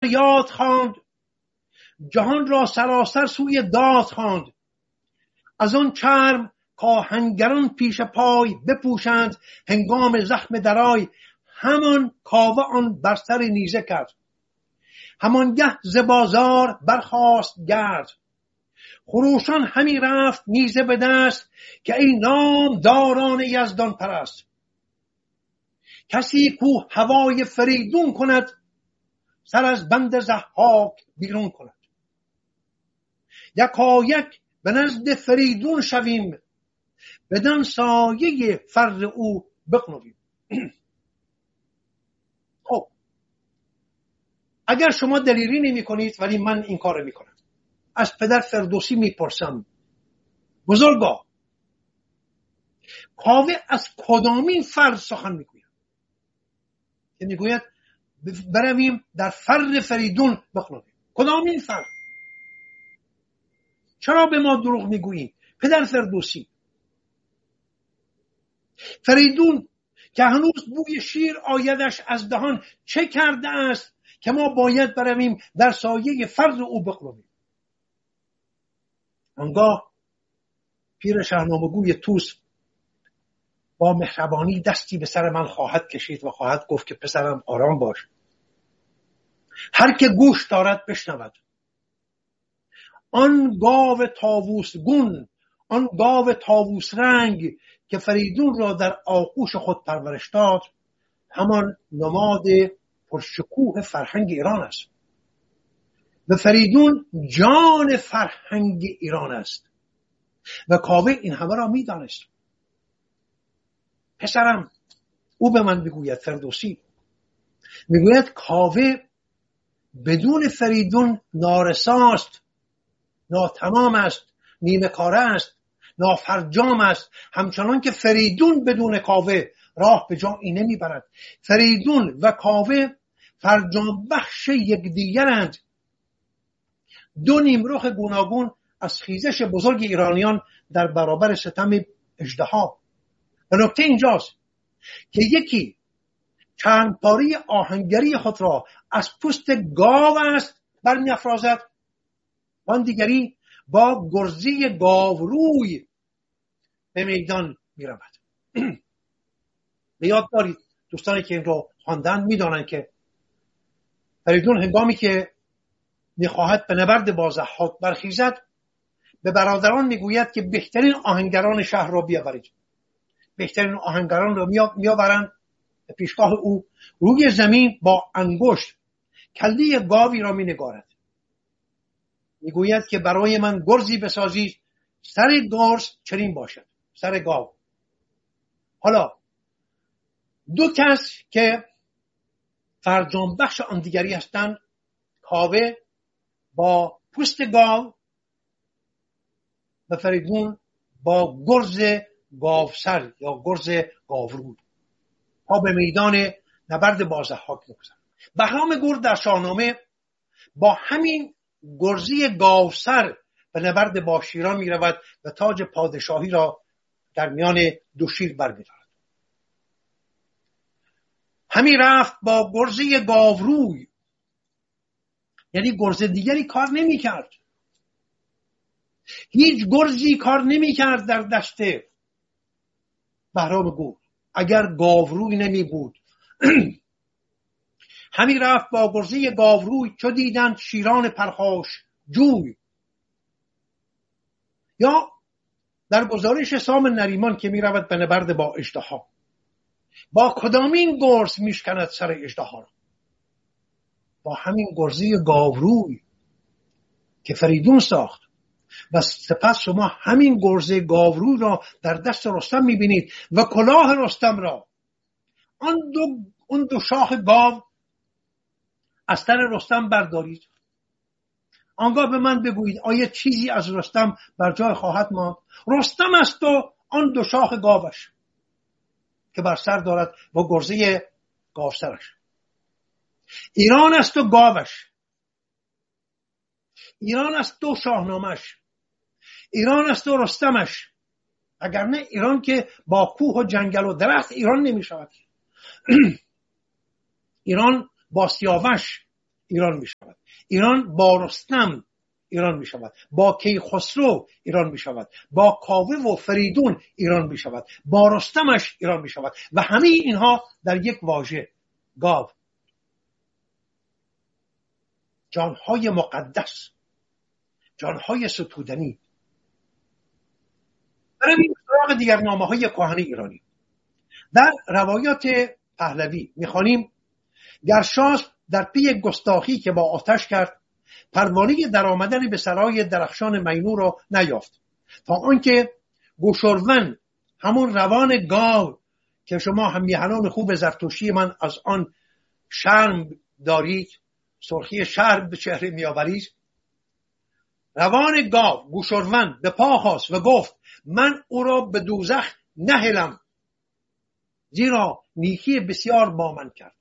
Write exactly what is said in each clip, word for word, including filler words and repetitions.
یاد خواند، جهان را سراسر سوی داد خواند. از آن چرم کاهنگران پیش پای بپوشند، هنگام زخم درای همان کاوه آن بر سر نیزه کرد. همانگه ز بازار برخاست گرد، خروشان همی رفت نیزه به دست، که ای نام داران یزدان پرست. کسی کو هوای فریدون کند، سر از بند ضحاک بیرون کند. یکایک به نزد فریدون شویم، بدان سایه فر او بغنویم. خب اگر شما دلیری نمی کنید ولی من این کار می کنم، از پدر فردوسی می پرسم، بزرگا کاوه از کدامین فر سخن می گوید؟ که می گوید برویم در فر فریدون بخونیم. کدامین فر؟ چرا به ما دروغ می گویی پدر فردوسی؟ فریدون که هنوز بوی شیر آیدش از دهان، چه کرده است که ما باید برویم در سایه فر او بخونیم؟ آنگاه پیر شاهنامه‌گوی طوس با مهربانی دستی به سر من خواهد کشید و خواهد گفت که پسرم آرام باش، هر که گوش دارد بشنود. آن گاو طاووس گون، آن گاو طاووس رنگ که فریدون را در آغوش خود پرورش داد، همان نماد پرشکوه فرهنگ ایران است و فریدون جان فرهنگ ایران است و کاوه این همه را می دانست. پسرم، او به من بگوید، فردوسی میگوید کاوه بدون فریدون نارساست، ناتمام است، نیمه کاره است، نافرجام است، همچنان که فریدون بدون کاوه راه به جایی نمیبرد. فریدون و کاوه فرجام بخش یکدیگرند، دو نیمرخ گوناگون از خیزش بزرگ ایرانیان در برابر ستم اژدها. و نکته اینجاست که یکی چند پاره آهنگری خود را از پوست گاو است برمی افرازد، آن دیگری با گرزی گاوروی به میدان می رود. به یاد دارید دوستانی که این رو خواندن می دانند که فریدون هنگامی که می خواهد به نبرد با ضحاک برخیزد، به برادران می گوید که بهترین آهنگران شهر را بیاورید. بهترین آهنگران را می آورند به پیشگاه او. روی زمین با انگشت کله گاوی را می نگارد، می گوید که برای من گرزی بسازید، سر گرز چنین باشد، سر گاو. حالا دو کس که فرجام بخش آن دیگری هستند، کاوه با پوست گاو و فریدون با گرز گاوسر یا گرز گاورود، ها به میدان نبرد با ضحاک می‌گذرد. بهرام گرد در شاهنامه با همین گرزی گاوسر به نبرد با شیران می رود و تاج پادشاهی را در میان دو شیر برمی‌دارد. همی رفت با گرزی گاوروی، یعنی گرز دیگری کار نمی کرد، هیچ گرزی کار نمی کرد در دشت بهرام گرد اگر گاوروی نمی بود. همی رفت با گرزی گاوروی، چو دیدند شیران پرخاش جوی. یا در گزارش سام نریمان که می رود به نبرد با اژدها، با کدامین گرز می شکند سر اژدها را؟ با همین گرزی گاوروی که فریدون ساخت. و سپس شما همین گرز گاوروی را در دست رستم می بینید و کلاه رستم را. آن دو, اون دو شاخ گاو از سر رستم بردارید، آنگاه به من بگویید آیا چیزی از رستم بر جای خواهد ماند؟ رستم است و آن دو شاخ گاوش که بر سر دارد با گرزه گاوسرش. ایران است و گاوش، ایران است و شاهنامش، ایران است و رستمش. اگر نه ایران که با کوه و جنگل و درخت ایران نمی شود. ایران با سیاوش ایران می شود. ایران با رستم ایران می شود، با کیخسرو ایران می شود، با کاوه و فریدون ایران می شود، با رستمش ایران می شود و همه اینها در یک واژه، گاو. جانهای مقدس، جانهای ستودنی. برای سراغ دیگر نامه های کهن ایرانی. در روایات پهلوی میخوانیم گرشاسپ در پی گستاخی که با آتش کرد پروانه در آمدن به سرای درخشان مینو را نیافت، تا آنکه گوشورون، همون روان گاو که شما هم میهنان خوب زرتشتی من از آن شرم دارید، سرخی شرم به چهره میآورید، روان گاو گوشورون به پا خاست و گفت من او را به دوزخ نهلم، زیرا نیکی بسیار با من کرد.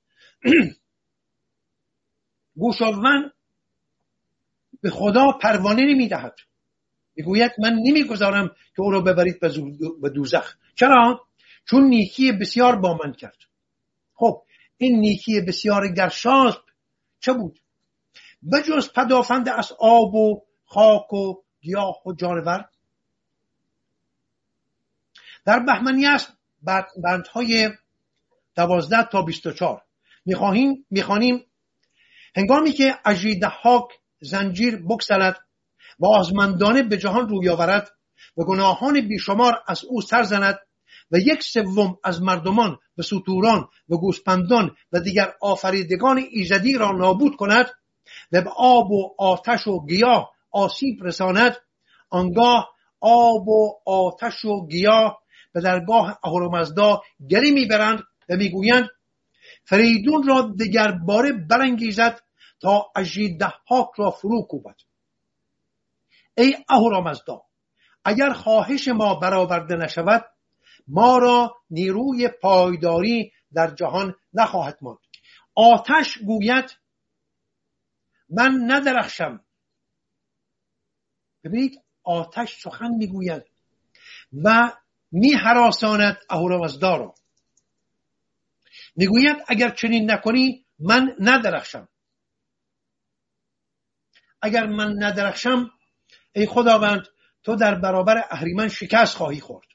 گوشورون به خدا پروانه نمی دهد، میگوید من نمیگذارم که او را ببرید به دوزخ. چرا؟ چون نیکی بسیار با من کرد. خب این نیکی بسیار گرشاسپ چه بود؟ بجز پدافند از آب و خاک و گیاه و جانور. در بهمنیه بندهای دوازده تا بیست و چهار میخواهیم میخوانیم هنگامی که اژدهاک زنجیر بگسلد و آزمندانه به جهان روی آورد و گناهان بیشمار از او سر زند و یک سوم از مردمان و ستوران و گوسپندان و دیگر آفریدگان ایزدی را نابود کند و به آب و آتش و گیاه آسیب رساند، آنگاه آب و آتش و گیاه به درگاه اهورامزدا گری میبرند و میگویند فریدون را دیگر باره برانگیزد تا اژدهاک را فرو کوبد. ای اهورامزدا، اگر خواهش ما برآورده نشود ما را نیروی پایداری در جهان نخواهد ماند. آتش گوید من ندرخشم. ببینید آتش سخن میگوید و میهراساند اهورامزدا را، میگوید اگر چنین نکنی من ندرخشم. اگر من ندرخشم ای خداوند تو در برابر اهریمن شکست خواهی خورد.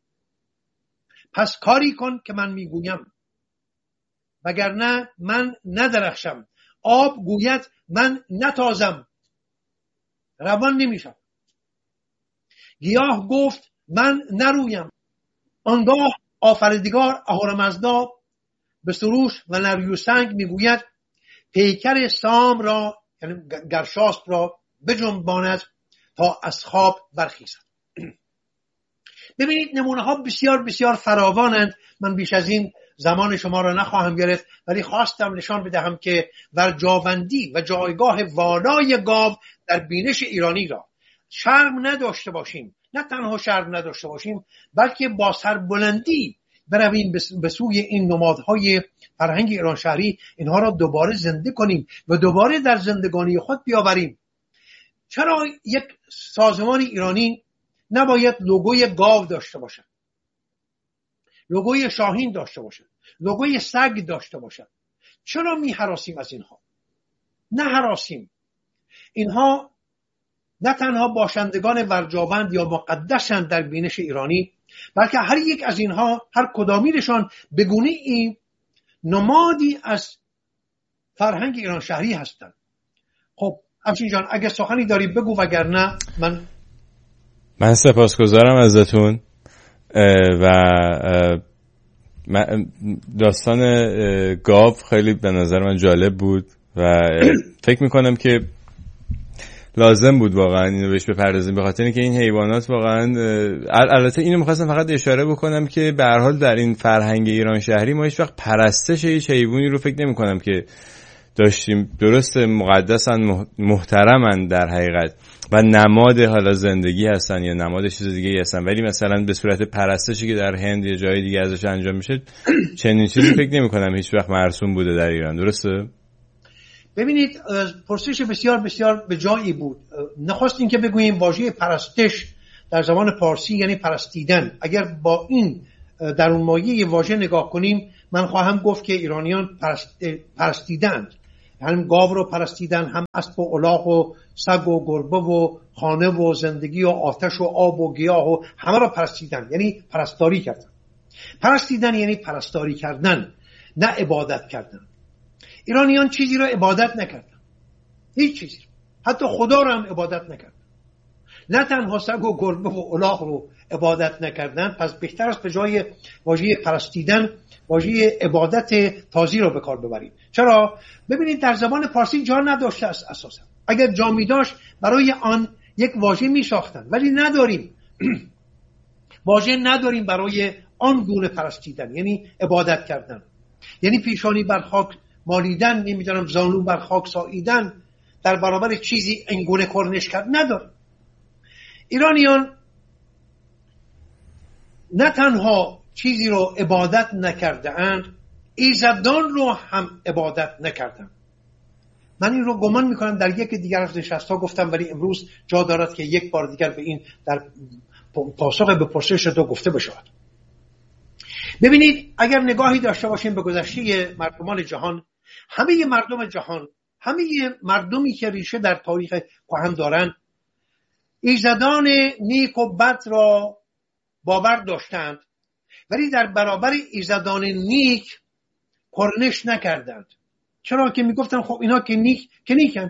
پس کاری کن که من میگویم، وگرنه من ندرخشم. آب گوید من نتازم، روان نمیشم. گیاه گفت من نرویم. آنگاه آفریدگار اهورامزدا به سروش و نریوسنگ میگوید پیکر سام را یعنی گرشاسپ را بجنباند تا از خواب برخیزد. ببینید نمونه ها بسیار بسیار فراوانند. من بیش از این زمان شما را نخواهم گرفت، ولی خواستم نشان بدهم که ورجاوندی و جایگاه والای گاو در بینش ایرانی را شرم نداشته باشیم. نه تنها شرم نداشته باشیم بلکه با سربلندی برویم به سوی این نمادهای فرهنگ ایران شهری، اینها را دوباره زنده کنیم و دوباره در زندگانی خود بیاوریم. چرا یک سازمان ایرانی نباید لوگوی گاو داشته باشد، لوگوی شاهین داشته باشد، لوگوی سگ داشته باشد؟ چرا می هراسیم از اینها؟ نه هراسیم. اینها نه تنها باشندگان ورجاوند یا مقدسند در بینش ایرانی، بلکه هر یک از اینها، هر کدامینشان به گونه این نمادی از فرهنگ ایران شهری هستند. خب همچنین جان اگه سخنی داری بگو، وگرنه من من سپاسگزارم ازتون و داستان گاو خیلی به نظر من جالب بود و فکر میکنم که لازم بود واقعا اینو بهش بپردازیم، به خاطر اینکه این حیوانات واقعا، البته اینو می‌خواستم فقط اشاره بکنم که به هر حال در این فرهنگ ایران شهری ما هیچ وقت پرستش هیچ حیوانی رو فکر نمی‌کنم که داشتیم. درست مقدسن، محترمن در حقیقت و نماد حالا زندگی هستن یا نماد چیز دیگه هستن، ولی مثلا به صورت پرستشی که در هند یا جای دیگه ازش انجام میشه چنین چیزی فکر نمی‌کنم هیچ وقت مرسوم بوده در ایران. درسته؟ ببینید پرسش بسیار بسیار به جایی بود. نخواست این که بگوییم واژه پرستش در زبان پارسی یعنی پرستیدن. اگر با این در اون مایه واژه نگاه کنیم، من خواهم گفت که ایرانیان پرست، پرستیدند هم گاو رو پرستیدن، هم اسب و الاغ و سگ و گربه و خانه و زندگی و آتش و آب و گیاه و همه رو پرستیدن، یعنی پرستاری کردن. پرستیدن یعنی پرستاری کردن، نه عبادت کردن. ایرانیان چیزی رو عبادت نکردن، هیچ چیزی، حتی خدا رو هم عبادت نکردن. نه تنها سگ و گربه و الاغ رو عبادت نکردن، پس بهتر است به جای واژه پرستیدن واژه عبادت تازی رو به کار ببرید. چرا؟ ببینید در زبان پارسی جا نداشته است اساسا. اگر جا می داشت برای آن یک واژه می ساختن، ولی نداریم. واژه نداریم برای آن گونه پرستیدن، یعنی عبادت کردن، یعنی پیشانی بر خاک مالیدن، نمیدونم زانو بر خاک ساییدن، در برابر چیزی این گونه کرنش کرد نداریم. ایرانیان نه تنها چیزی رو عبادت نکرده اند، ایزدان رو هم عبادت نکردن. من این رو گمان میکنم در یک دیگر از نشست‌ها گفتم، ولی امروز جا دارد که یک بار دیگر به این در پاسخ به پرسش تو گفته بشود. ببینید اگر نگاهی داشته باشیم به گذشته مردمان جهان، همه مردم جهان، همه مردمی که ریشه در تاریخ کهن دارند، ایزدان نیک و بد را باور داشتند، ولی در برابر ایزدان نیک کرنش نکردند. چرا؟ که میگفتن خب اینا که نیک که نیکند.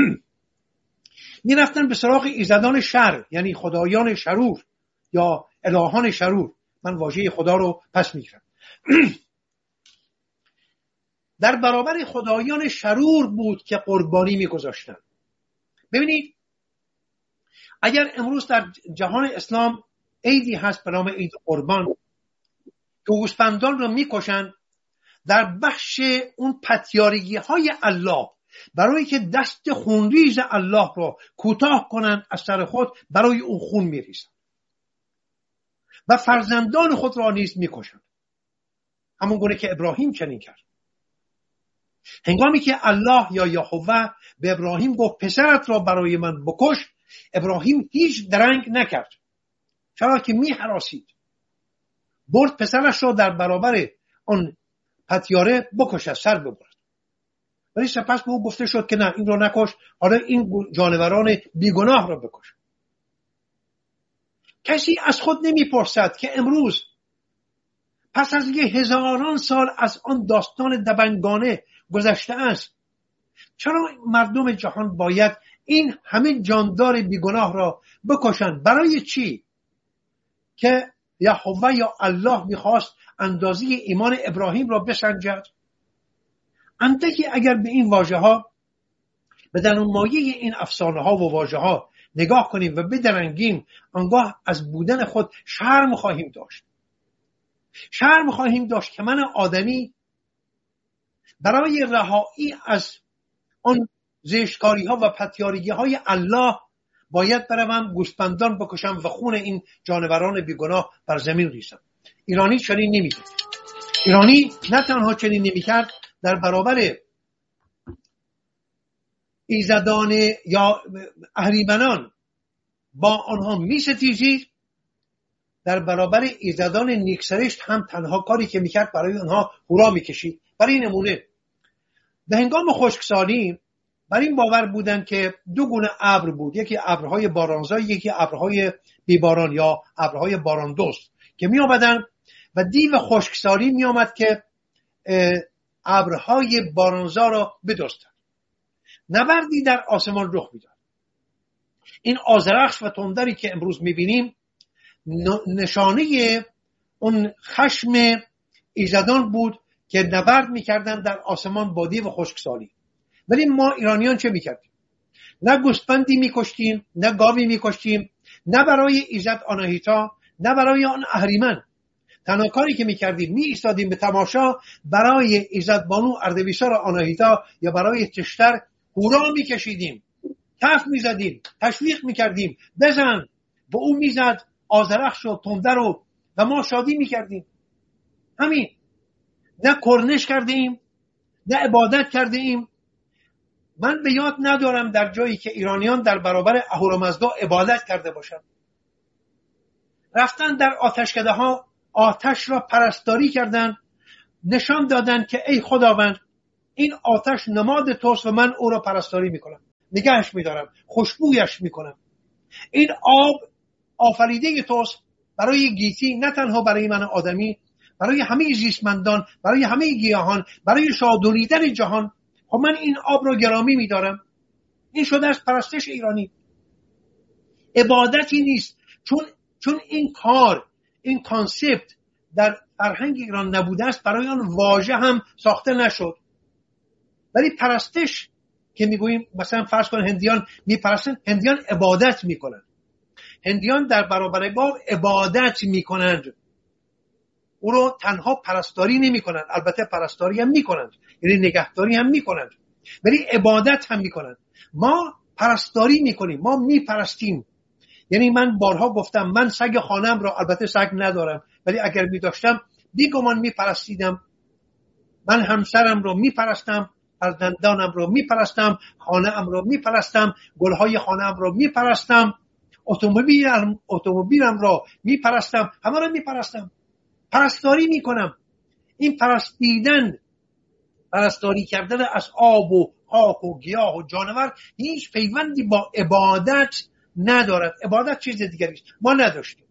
میرفتن به سراغ ایزدان شر، یعنی خدایان شرور یا الهان شرور. من واژه خدا رو پس میگیرم. در برابر خدایان شرور بود که قربانی میگذاشتن. ببینید اگر امروز در جهان اسلام عیدی هست به نام عید قربان که گوسفندان رو میکشن در بخش اون پتیارگی های الله، برای که دست خونریز الله رو کوتاه کنن از سر خود، برای اون خون میریزن و فرزندان خود را نیز میکشن، همون گونه که ابراهیم چنین کرد. هنگامی که الله یا یهوه به ابراهیم گفت پسرت را برای من بکش، ابراهیم هیچ درنگ نکرد. چرا؟ که می هراسید. برد پسرش را در برابر آن پتیاره بکشه، سر ببرد. ولی سپس به او گفته شد که نه، این را نکش، حالا این جانوران بیگناه را بکش. کسی از خود نمیپرسد که امروز پس از یه هزاران سال از آن داستان دبنگانه گذشته است، چرا مردم جهان باید این همه جاندار بیگناه را بکشن؟ برای چی؟ که یهوه یا الله میخواست اندازه ایمان ابراهیم را بسنجد؟ اندکی اگر به این واژه ها، به درون مایه این افسانه ها و واژه ها نگاه کنیم و بدرنگیم، آنگاه از بودن خود شرم خواهیم داشت. شرم خواهیم داشت که من آدمی برای رهایی از آن زشتکاری ها و پتیارگی های الله باید بروم گوسفندان بکشم و خون این جانوران بیگناه بر زمین ریزم. ایرانی چنین نمی‌کرد. ایرانی نه تنها چنین نمی‌کرد، در برابر ایزدان یا اهریمنان با آنها می‌ستیزید، در برابر ایزدان نیکسرشت هم تنها کاری که می‌کرد برای آنها هورا می‌کشید. برای نمونه به هنگام خشکسالی بر این باور بودن که دو گونه ابر بود، یکی ابرهای بارانزای، یکی ابرهای بیباران یا ابرهای باراندوست که می آمدن و دیو خشکسالی می آمد که ابرهای بارانزا را بدزدند. نبردی در آسمان رخ می داد. این آذرخش و تندری که امروز می بینیم نشانه اون خشم ایزدان بود که نبرد می کردن در آسمان با دیو خشکسالی. ولی ما ایرانیان چه میکردیم؟ نه گوسفندی میکشتیم، نه گاوی میکشتیم، نه برای ایزد آناهیتا، نه برای آن اهریمن. تنها کاری که میکردیم، می ایستادیم به تماشا برای ایزد بانو اردبیشار آناهیتا یا برای تشتر هورا میکشیدیم، کف میزدیم، تشویق میکردیم، بزن، به او میزد، آذرخش و تندر رو و ما شادی میکردیم. همین. نه کرنش کرده ایم، نه عبادت کرده ایم. من به یاد ندارم در جایی که ایرانیان در برابر اهورامزدا عبادت کرده باشند. رفتن در آتشکده ها آتش را پرستاری کردند، نشان دادند که ای خداوند این آتش نماد توست و من او را پرستاری میکنم، نگهش میدارم، خوشبویش میکنم. این آب آفریده توست برای گیتی، نه تنها برای من آدمی، برای همه زیستمندان، برای همه گیاهان، برای شادولیدن جهان. خب من این آب را گرامی میدارم. این شده از پرستش ایرانی. عبادتی نیست، چون چون این کار، این کانسپت در فرهنگ ایران نبوده است، برای آن واژه هم ساخته نشد. ولی پرستش که میگوییم، مثلا فرض کن هندیان میپرستن، هندیان عبادت میکنن. هندیان در برابر گاو عبادت میکنند، او رو تنها پرستاری نمیکنند، البته پرستاری هم میکنند، یعنی نگهداری هم میکنند، ولی عبادت هم میکنند. ما پرستاری میکنیم، ما میپرستیم. یعنی من بارها گفتم من سگ خانم را، البته سگ ندارم ولی اگر میداشتم بیگمان میپرستیدم. من همسرم رو میپرستم، فرزندانم رو میپرستم، خانه‌ام رو میپرستم، گلهای خانه‌ام رو میپرستم، اتومبیلم اتومبیلم رو میپرستم، همه رو میپرستم، پرستاری میکنم. این پرستیدن، پرستاری کردن از آب و خاک و گیاه و جانور هیچ پیوندی با عبادت ندارد. عبادت چیز دیگری است، ما نداشتیم.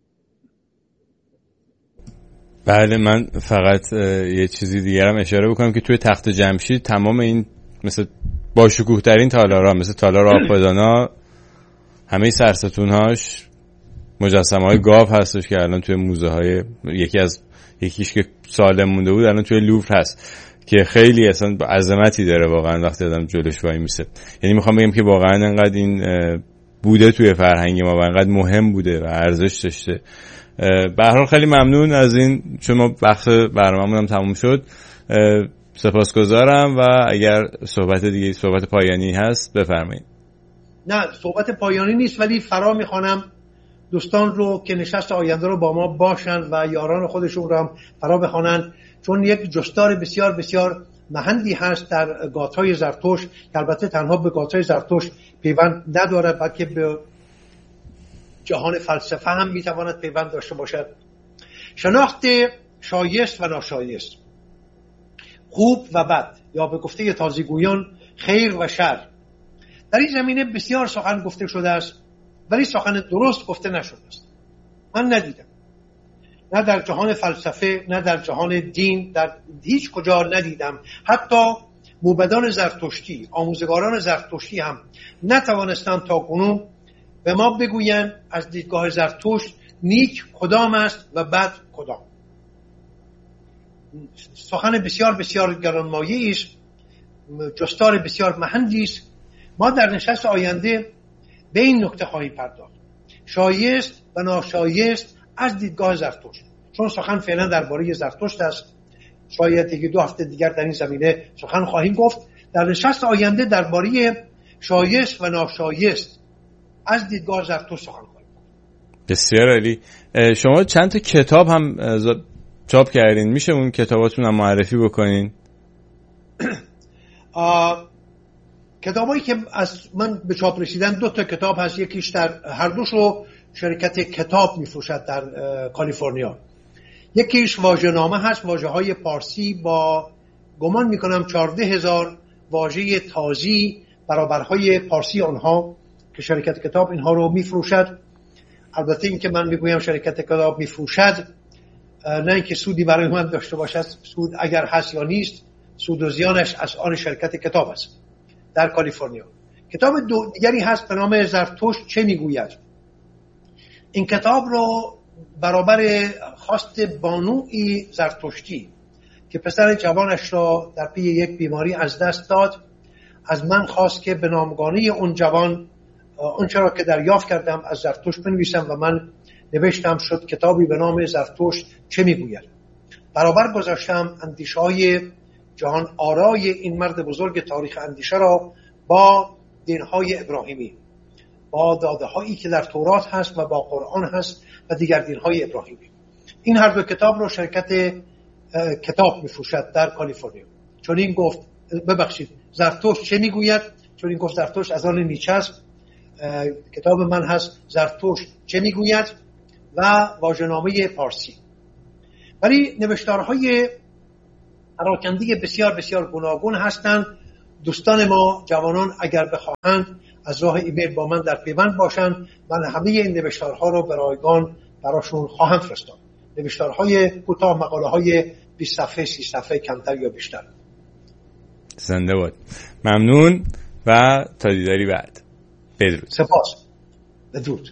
بله، من فقط یه چیزی دیگرم اشاره بکنم که توی تخت جمشید تمام این مثل با شکوه ترین تالارها، مثل تالار آبادانا، همه سرستونهاش مجسمه های گاو هستش که الان توی موزه های، یکی از یکیش که سالم مونده بود الان توی لوور هست که خیلی اصلا عظمتی داره واقعا وقتی آدم جلوش وای میسه. یعنی میخوام بگم که واقعا انقدر این بوده توی فرهنگ ما و انقدر مهم بوده و ارزش داشته. به هر حال خیلی ممنون از این، چون ما وقت برنامه‌مون هم تموم شد. سپاسگزارم و اگر صحبت دیگه، صحبت پایانی هست بفرمایید. نه، صحبت پایانی نیست، ولی فرا میخوانم دوستان رو که نشست آینده رو با ما باشن و یاران خودشون رو هم فرا بخوانند، چون یک جستار بسیار بسیار مهندی هست در گاتهای زرتشت که البته تنها به گاتهای زرتشت پیوند نداره، بلکه به جهان فلسفه هم میتواند پیوند داشته باشد. شناخت شایست و ناشایست، خوب و بد، یا به گفته تازیگویان خیر و شر، در این زمینه بسیار سخن گفته شده است، ولی سخن درست گفته نشده است. من ندیدم، نه در جهان فلسفه، نه در جهان دین، در هیچ کجا ندیدم. حتی موبدان زرتشتی، آموزگاران زرتشتی هم نتوانستند تا کنون به ما بگویند از دیدگاه زرتشت نیک کدام است و بد کدام. سخن بسیار بسیار گرانمایه‌ای است، جستار بسیار مهندی است. ما در نشست آینده به این نکته خواهیم پرداخت، شایست و ناشایست از دیدگاه زرتشت، چون سخن فعلا درباره زرتشت است. شاید دیگه دو هفته دیگر در این زمینه سخن خواهیم گفت. در نشست آینده درباره شایست و ناشایست از دیدگاه زرتشت سخن خواهیم گفت. بسیار عالی. شما چند تا کتاب هم چاپ کردین، میشه اون کتاباتون هم معرفی بکنین؟ کتابایی که از من به چاپ رسیدن دو تا کتاب هست، یکیش در هر دوش رو شرکت کتاب میفروشد در کالیفرنیا. یکیش واژه‌نامه هست، واژه‌های پارسی با گمان میکنم چهارده هزار واژه تازی برابرهای پارسی آنها که شرکت کتاب اینها رو میفروشد. البته این که من میگویم شرکت کتاب میفروشد، نه اینکه سودی برای من داشته باشد، سود اگر هست یا نیست، سود و زیانش از آن شرکت کتاب است در کالیفرنیا. کتاب دو دیگری هست به نام زرتشت چه میگوید. این کتاب رو برابر خواست بانوی زرتشتی که پسر جوانش را در پی یک بیماری از دست داد، از من خواست که به نامگانی اون جوان اون چرا که دریافت کردم از زرتشت بنویسم و من نوشتم، شد کتابی به نام زرتشت چه میگوید. برابر گذاشتم اندیشه‌های جهان آرای این مرد بزرگ تاریخ اندیشه را با دین‌های ابراهیمی، با داده‌هایی که در تورات هست و با قرآن هست و دیگر دین‌های ابراهیمی. این هر دو کتاب رو شرکت کتاب می‌فروشد در کالیفرنیا. چون این گفت ببخشید زرتشت چه میگوید، چون این گفت زرتشت از آن نیچه است. کتاب من هست زرتشت چه میگوید و واژه‌نامه پارسی. ولی نوشتارهای پراکنده بسیار بسیار گوناگون هستند. دوستان ما جوانان اگر بخواهند از راه ایمیل با من در پیوند باشند، من همه این نوشتارها رو به رایگان براشون خواهم فرستاد. نوشتارهای کوتاه، مقاله های بیست صفحه، سی صفحه، کمتر یا بیشتر. زنده باد. ممنون و تا دیداری بعد. بدرود. سپاس. بدرود.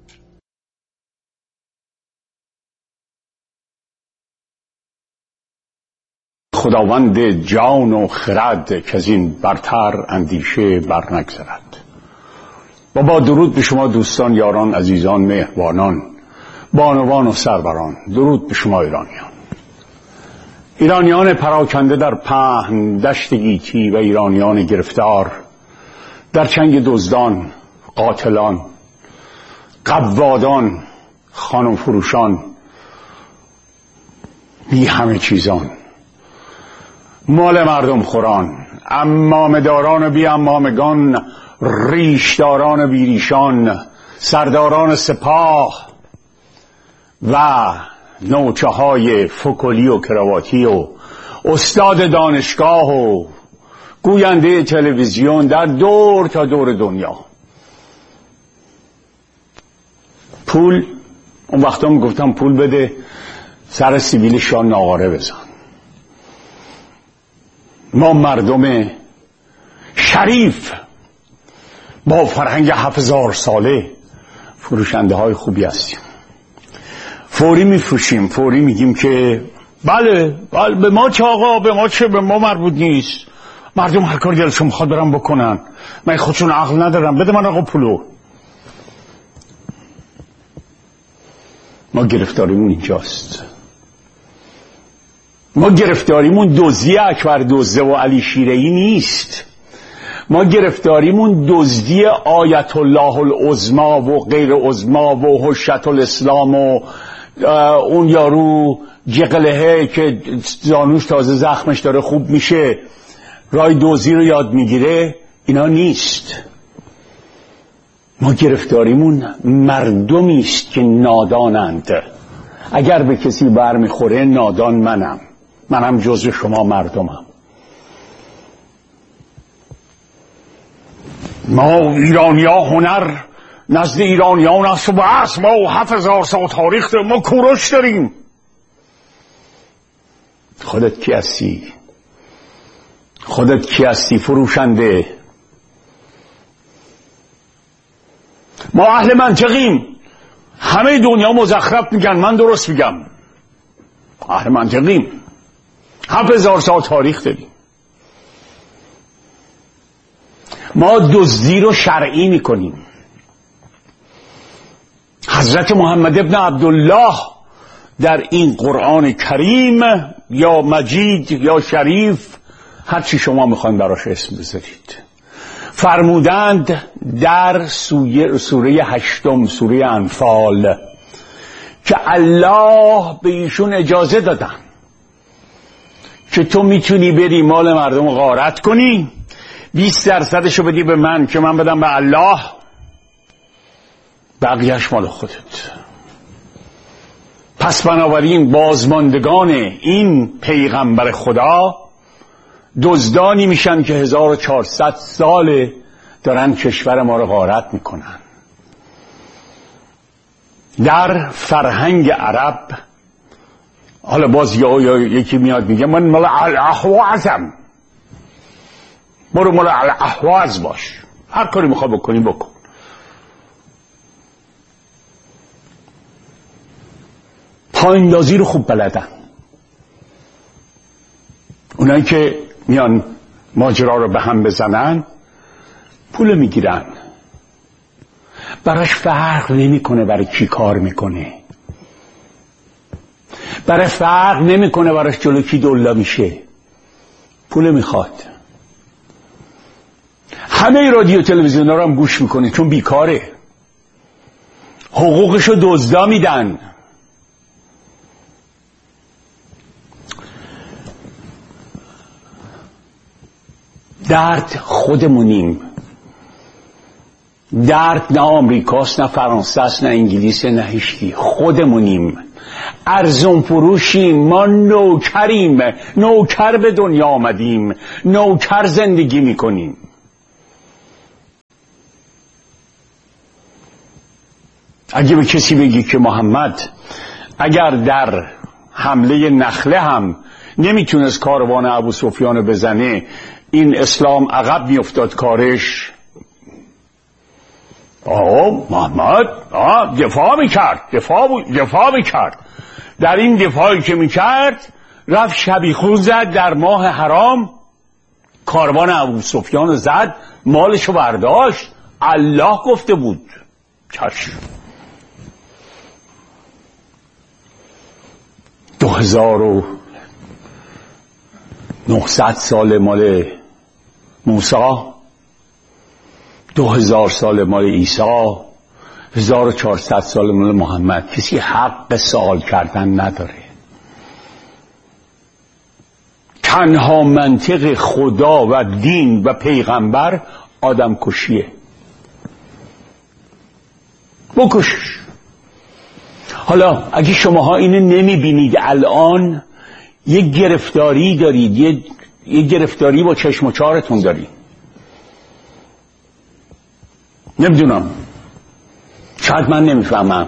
خداوند جان و خرد که از این برتر اندیشه بر نگذرد. و با درود به شما دوستان، یاران، عزیزان، مهربانان، بانوان و سروران. درود به شما ایرانیان، ایرانیان پراکنده در پهن دشت گیتی و ایرانیان گرفتار در چنگ دزدان، قاتلان، قوادان، خانم فروشان، بی همه چیزان، مال مردم خوران، امامداران و بی امامگان، ریشداران و بی ریشان، سرداران سپاه و نوچه های فکلی و کرواتی و استاد دانشگاه و گوینده تلویزیون در دور تا دور دنیا. پول، اون وقتا می گفتم پول بده سر سیبیل شان ناغاره بزن. ما مردم شریف با فرهنگ هفت هزار ساله فروشنده های خوبی هستیم. فوری میفروشیم، فوری میگیم که بله بله به ما چه آقا، به ما چه، به ما مربوط نیست، مردم هر کار دلشون میخواد برن بکنن، من خودشون عقل ندارم، بده من آقا پولو. ما گرفتاریمون اینجاست. ما گرفتاریمون دزدی اکبر دزده و علی شیره‌ای نیست. ما گرفتاریمون دزدی آیت الله العظمی و غیر عظمی و حجت الاسلام و اون یارو جقلهه که زانوش تازه زخمش داره خوب میشه رای دزدی رو یاد میگیره، اینا نیست. ما گرفتاریمون مردمی است که نادانند. اگر به کسی بر میخوره نادان منم، منم جزو شما مردمم. ما ایرانی ها هنر نزد ایرانیان است و بس، ما هفت هزار سال تاریخ داریم، ما کوروش داریم. خودت کی هستی؟ خودت کی هستی فروشنده؟ ما اهل منطقیم. همه دنیا مزخرف میگن، من درست میگم. اهل منطقیم، هفت هزار سال تاریخ داریم. ما دزدی رو شرعی میکنیم. حضرت محمد ابن عبدالله در این قرآن کریم یا مجید یا شریف، هر چی شما میخواین براش اسم بذارید، فرمودند در سوره هشتم، سوره انفال، که الله به ایشون اجازه دادن که تو میتونی بری مال مردم غارت کنی، بیست درصدشو بدی به من که من بدم به الله، بقیهش مال خودت. پس بنابراین بازماندگان این پیغمبر خدا دزدانی میشن که هزار و چهارصد ساله دارن کشور ما رو غارت میکنن. در فرهنگ عرب، حالا باز یا, یا یکی میاد میگه من مال الاحوازم، برو مال الاحواز باش، هر کاری میخواد بکنی بکن. پایندازی رو خوب بلدن اونایی که میان ماجرا رو به هم بزنن، پول میگیرن. براش فرق نمیکنه برای کی کار میکنه، برای فرق نمیکنه براش جلو کی دلا میشه، پول میخواد. همه رادیو تلویزیون ها رو هم گوش میکنه چون بیکاره، حقوقشو دزدا میدن. درد خودمونیم. درد نه آمریکاست، نه فرانسه است، نه انگلیسه، نه هیچکی. خودمونیم. ارزون فروشیم، ما نوکریم، نوکر به دنیا آمدیم، نوکر زندگی میکنیم. اگه به کسی بگی که محمد اگر در حمله نخله هم نمیتونست کاروان ابو سفیان بزنه، این اسلام عقب میافتاد کارش. آه محمد آه دفاع میکرد، دفاع, دفاع میکرد. در این دفاعی که میکرد رفت شبیخون زد در ماه حرام، کاروان ابو سفیان زد، مالشو برداشت. الله گفته بود. چشم. دو هزار و نهصد سال مال موسی، دو هزار سال مال عیسی، هزار و چهارصد سال مال محمد. کسی حق سوال کردن نداره. تنها منطق خدا و دین و پیغمبر آدم کشیه. بکش. حالا اگه شماها اینو نمی بینید، الان یک گرفتاری دارید، یک یه گرفتاری با چشم و چارتون دارید. نمیدونم، شاید من نمیفهمم.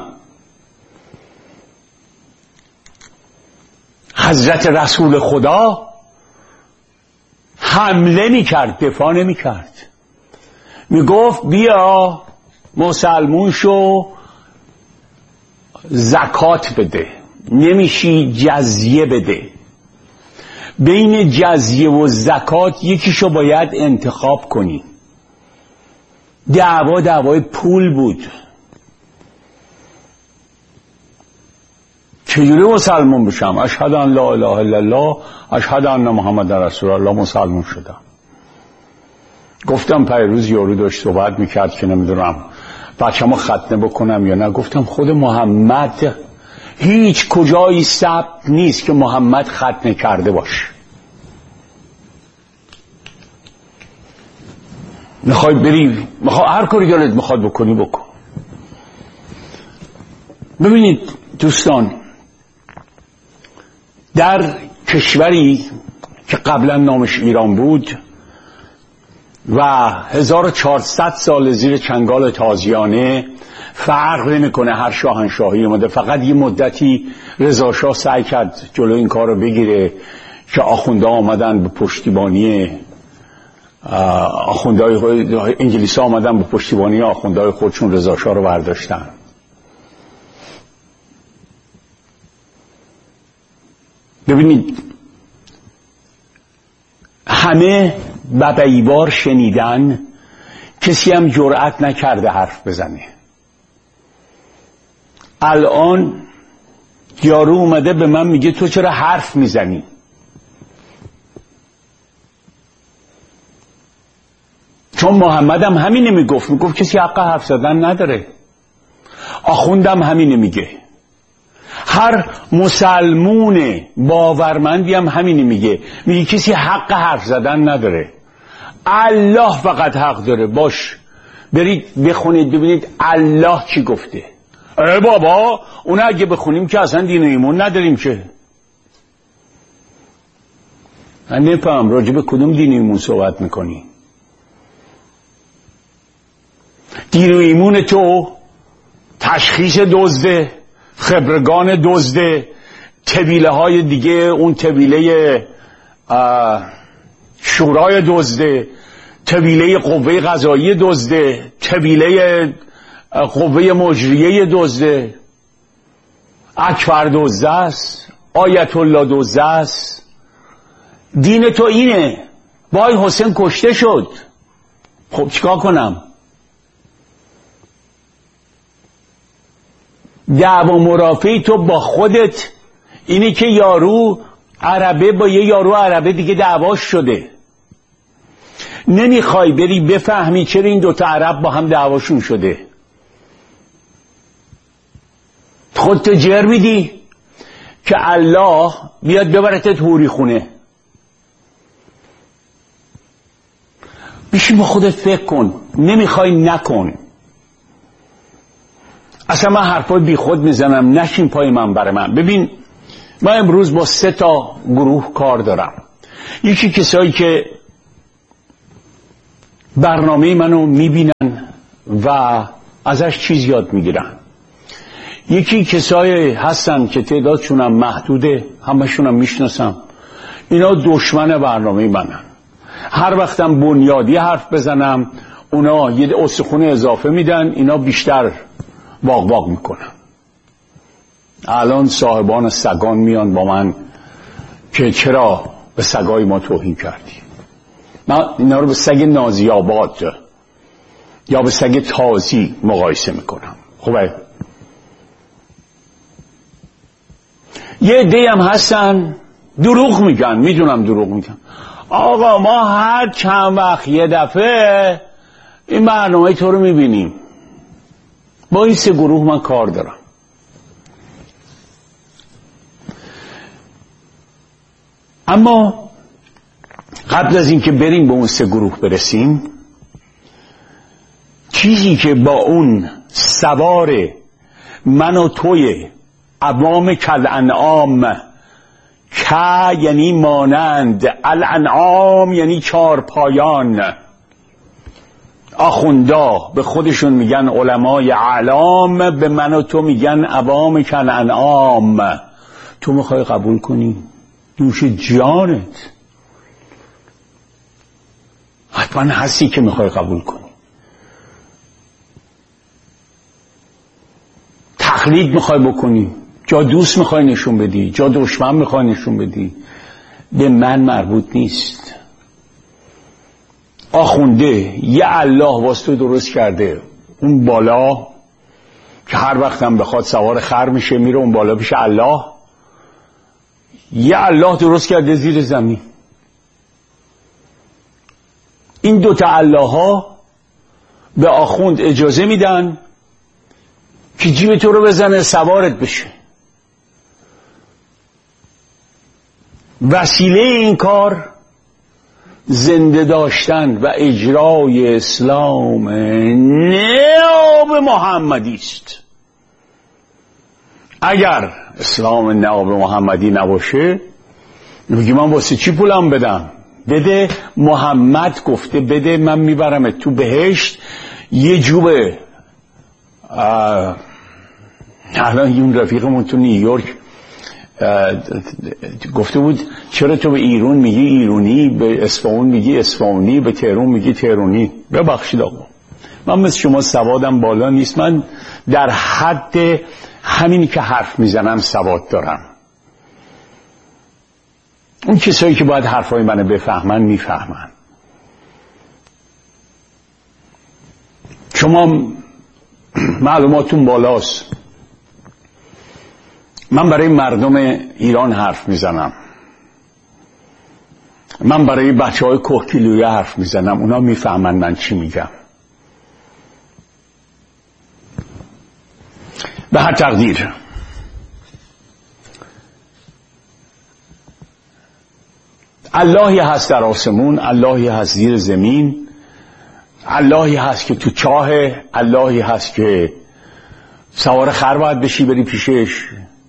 حضرت رسول خدا حمله میکرد، دفاع نمیکرد. میگفت بیا مسلمون شو، زکات بده، نمیشی جزیه بده. بین جزیه و زکات یکیشو باید انتخاب کنی. دعوا دعوای پول بود. چجوری مسلمان بشم؟ اشهد ان لا اله الا الله اشهد ان محمد رسول الله. مسلمان شدم. گفتم پیروز یارو داشت صحبت میکرد که نمیدونم بچه‌مو ختنه بکنم یا نه. گفتم خود محمد هیچ کجایی ثبت نیست که محمد ختنه کرده باشه. میخوای بری، میخوای هر کاری دلت میخواد بکنی بکن. ببینید دوستان، در کشوری که قبلا نامش ایران بود و هزار و چهارصد سال زیر چنگال تازیانه، فرق نمیکنه هر شاهنشاهی اومده. فقط یه مدتی رضا شاه سعی کرد جلو این کار رو بگیره که آخونده آمدن به پشتیبانی آخوندهای انگلیس ها آمدن به پشتیبانی آخوندهای خودشون رضا شاه رو برداشتن. ببینید همه ببیوار شنیدن، کسی هم جرأت نکرده حرف بزنه. الان یارو اومده به من میگه تو چرا حرف میزنی؟ چون محمدم همینه میگفت، میگفت کسی حق حرف زدن نداره. آخوندم همینه میگه. هر مسلمون باورمندی هم همینه میگه، میگه کسی حق حرف زدن نداره. الله فقط حق داره. باش برید بخونید ببینید الله چی گفته. ای بابا اون اگه بخونیم که اصلا دین و ایمان نداریم که. من نفهم راجع به کدوم دین و ایمان صحبت میکنی؟ دین و ایمون تو تشخیص دزده، خبرگان دزده، طویله های دیگه، اون طویله شورای دزده، طویله قوه قضایی دزده، طویله قوه مجریه دزده، اکبر دزده است، آیت الله دزده است. دین تو اینه. وای حسین کشته شد، خب چیکار کنم؟ دعوا مرافعی تو با خودت اینه که یارو عربه با یه یارو عربه دیگه دعواش شده. نمیخوای بری بفهمی چرا این دوتا عرب با هم دعواشون شده. خودت جر میدی که الله بیاد ببرتت حوری خونه. بشین با خودت فکر کن. نمیخوای نکن. اصلا من حرفای بی خود میزنم، نشین پای من برای من. ببین من امروز با سه تا گروه کار دارم. یکی کسایی که برنامه منو میبینن و ازش چیز یاد میگیرن. یکی کسایی هستن که تعدادشونم محدوده، همشونم میشناسم، اینا دشمن برنامه منن. هر وقتم بنیادی حرف بزنم اونا یه استخونه اضافه میدن، اینا بیشتر واق واق میکنن. الان صاحبان سگان میان با من که چرا به سگای ما توهین کردی. من اینا رو به سگ نازیاباد یا به سگ تازی مقایسه میکنم. خوبه یه عده‌ای هم هستن دروغ میگن، میدونم دروغ میگن. آقا ما هر چند وقت یه دفعه این برنامه تو رو میبینیم. با این سه گروه من کار دارم. اما قبل از اینکه بریم به اون سه گروه برسیم، چیزی که با اون سوار من و توی عوام کالانعام، که یعنی مانند، الانعام یعنی چارپایان، آخوندا به خودشون میگن علمای اعلام، به من و تو میگن عوام کالانعام. تو میخوای قبول کنی؟ دوش جانت حتما هستی که میخوای قبول کنی. تقلید میخوای بکنی، جا دوست میخوای نشون بدی، جا دشمن میخوای نشون بدی، به من مربوط نیست. آخونده یه الله واسه درست کرده، اون بالا که هر وقت هم بخواد سوار خر میشه میره اون بالا پیش الله. یه الله درست کرده زیر زمین. این دوتا الله ها به آخوند اجازه میدن که جیب تو رو بزنه سوارت بشه. وسیله این کار زنده داشتن و اجرای اسلام ناب محمدی است. اگر اسلام ناب محمدی نباشه میگی من واسه چی پولم بدم؟ بده، محمد گفته بده، من میبرم تو بهشت. یه جوبه الان اون رفیقمون تو نیویورک گفته بود چرا تو به ایران میگی ایرانی، به اصفهان میگی اصفهانی، به تهران میگی تهرانی. ببخشید آقا، من مثل شما سوادم بالا نیست، من در حد همینی که حرف میزنم سواد دارم. اون کسایی که باید حرفای منو بفهمن میفهمن. شما معلوماتون بالاست. من برای مردم ایران حرف میزنم، من برای بچه های کوکیلویه حرف میزنم، اونا میفهمن من چی میگم. به هر تقدیر اللهی هست در آسمون، اللهی هست زیر زمین، اللهی هست که تو چاهه، اللهی هست که سوار خر باید بشی بری پیشش.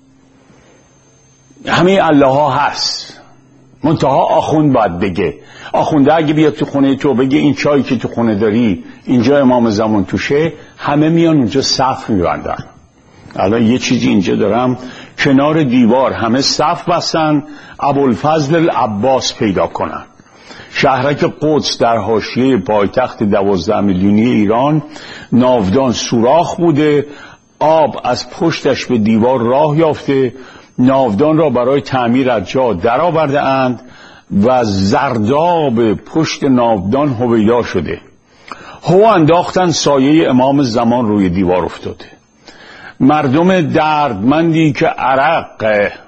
همه الله ها هست، منتها آخوند باید بگه. آخونده اگه بیاد تو خونه تو بگه این چایی که تو خونه داری اینجا امام زمان توشه، همه میان اونجا صف میبندن. الان یه چیزی اینجا دارم، کنار دیوار همه صف بستن ابوالفضل العباس پیدا کنن. شهرک قدس در حاشیه پایتخت دوازده میلیونی ایران، ناودان سوراخ بوده، آب از پشتش به دیوار راه یافته، ناودان را برای تعمیر از جا در آورده اند و زرداب پشت ناودان هویدا شده. هو انداختن، سایه امام زمان روی دیوار افتاده. مردم دردمندی که عرق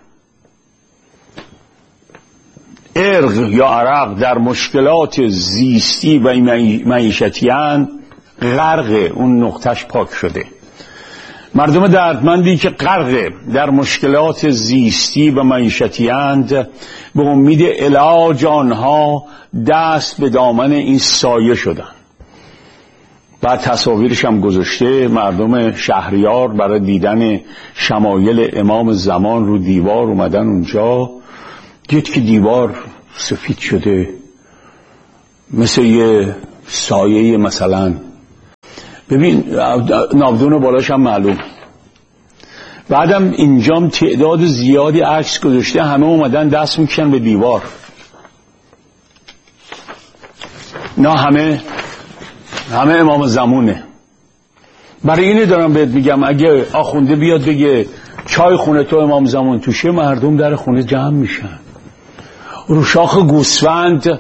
ارق یا عرق در مشکلات زیستی و معیشتی اند، غرق اون نقطش پاک شده. مردم دردمندی که غرق در مشکلات زیستی و معیشتی اند، به امید علاج آنها دست به دامن این سایه شدند. بعد تصاویرش هم گذاشته، مردم شهریار برای دیدن شمایل امام زمان رو دیوار اومدن اونجا، دید که دیوار سفید شده مثل یه سایه مثلا. ببین ناودون بالاش هم معلوم. بعدم اینجام تعداد زیادی عکس گذاشته، همه اومدن دست میکشن به دیوار. نه همه همه امام زمونه. برای اینه دارم بهت میگم اگه آخونده بیاد بگه چای خونه تو امام زمان توشه، مردم در خونه جمع میشن، رو شاخ گوسفند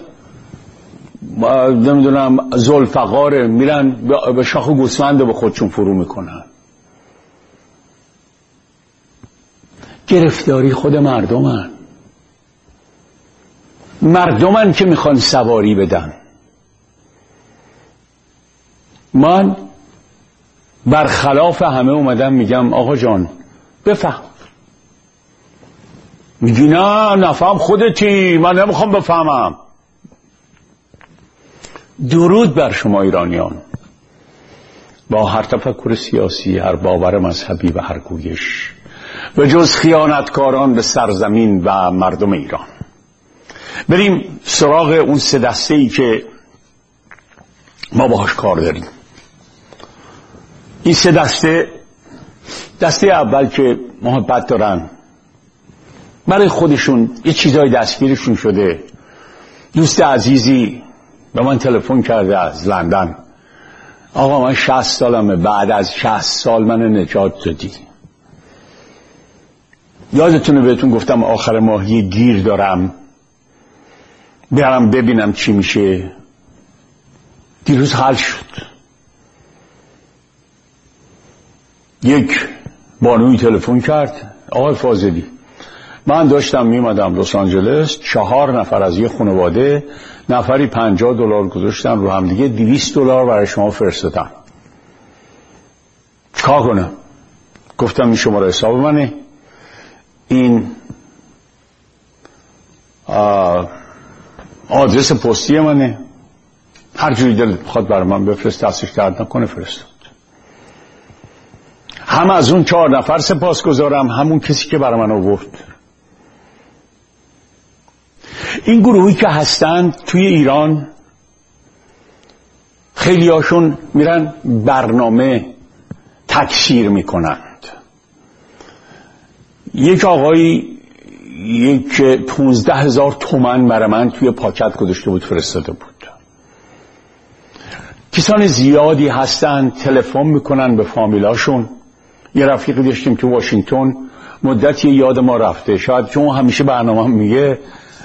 نمیدونم ذوالفقاره میرن به شاخ گوسفند به خودشون فرو میکنن. گرفتاری خود مردمن مردمن که میخوان سواری بدن. من برخلاف همه اومدم میگم آقا جان بفهم. میگی نه نفهم خودتی، من نمیخوام بفهمم. درود بر شما ایرانیان، با هر تفکر سیاسی، هر باور مذهبی و هر گویش، به جز خیانتکاران به سرزمین و مردم ایران. بریم سراغ اون سه دسته ای که ما باهاش کار داریم. این سه دسته، دسته اول که محبت دارن، برای خودشون یه چیزای دستگیرشون شده. دوست عزیزی به من تلفن کرده از لندن، آقا من شصت سالمه، بعد از شصت سال من نجات دادی. یادتونه بهتون گفتم آخر ماه یه گیر دارم، برم ببینم چی میشه. دیروز حل شد. یک بانوی تلفن کرد، آقای فاضلی من داشتم میمدم لس آنجلس، چهار نفر از یه خانواده، نفری پنجاه دلار گذاشتن رو هم دیگه، دویست دلار برای شما فرستادن. چیکار کنم؟ گفتم این شماره حساب منه، این آدرس پستی منه، هر جوری دلت بخواد برای من بفرست، دستش درد نکنه فرستاد. هم از اون چهار نفر سپاس گذارم، همون کسی که برای من آورد. این گروهی که هستند توی ایران، خیلی هاشون میرن برنامه تکثیر میکنند. یک آقایی یک پونزده هزار تومن برای من توی پاکت گذاشته بود فرستاده بود. کسان زیادی هستند تلفن میکنن به فامیلاشون. یه رفیقی داشتیم که واشنگتن، مدتی یاد ما رفته، شاید چون همیشه برنامه میگه